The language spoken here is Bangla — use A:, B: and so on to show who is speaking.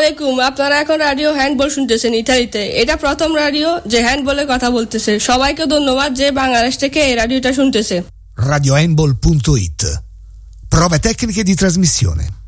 A: আলাইকুম, আপনারা এখন রাডিও হ্যান্ডবল শুনতেছেন ইতালিতে। এটা প্রথম রাডিও যে হ্যান্ডবলে কথা বলতেছে। সবাইকে ধন্যবাদ যে বাংলাদেশ থেকে এই রাডিওটা শুনতেছে।
B: radiohandball.it. Prove tecniche di trasmissione.